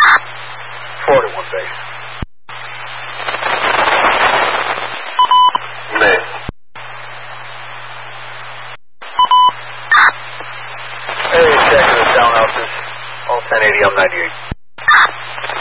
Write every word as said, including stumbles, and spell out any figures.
forty-one base. Man. Hey, check it down out this. All ten eighty, I'm ninety-eight.